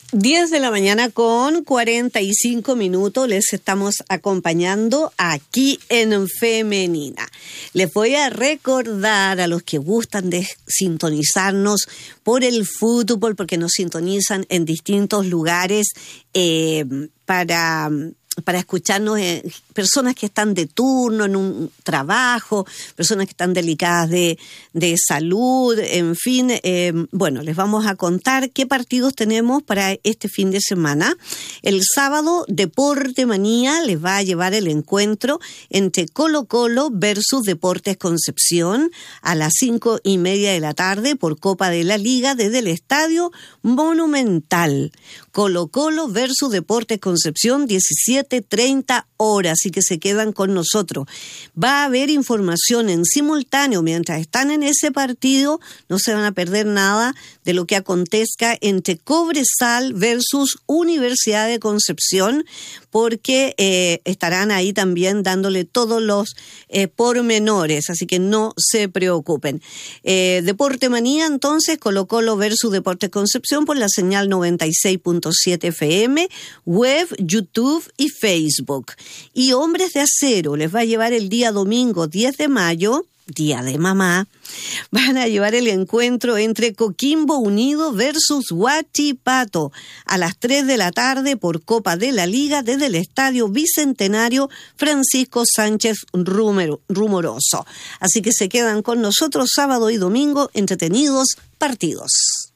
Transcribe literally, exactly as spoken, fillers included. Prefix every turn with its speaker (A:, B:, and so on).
A: diez de la mañana con cuarenta y cinco minutos les estamos acompañando aquí en Femenina. Les voy a recordar a los que gustan de sintonizarnos por el fútbol, porque nos sintonizan en distintos lugares eh, para... para escucharnos, eh, personas que están de turno en un trabajo, personas que están delicadas de, de salud, en fin. Eh, bueno, les vamos a contar qué partidos tenemos para este fin de semana. El sábado, Deporte Manía les va a llevar el encuentro entre Colo Colo versus Deportes Concepción a las cinco y media de la tarde por Copa de la Liga desde el Estadio Monumental. Colo Colo versus Deportes Concepción, diecisiete treinta horas, así que se quedan con nosotros. Va a haber información en simultáneo mientras están en ese partido, no se van a perder nada de lo que acontezca entre Cobresal versus Universidad de Concepción, porque eh, estarán ahí también dándole todos los eh, pormenores, así que no se preocupen. Eh, Deporte Manía, entonces, Colo Colo versus Deportes Concepción por la señal noventa y seis punto siete F M, web, YouTube y Facebook. Y Hombres de Acero les va a llevar el día domingo diez de mayo, Día de Mamá, van a llevar el encuentro entre Coquimbo Unido versus Huachipato a las tres de la tarde por Copa de la Liga desde el Estadio Bicentenario Francisco Sánchez Rumoroso. Así que se quedan con nosotros sábado y domingo, entretenidos partidos.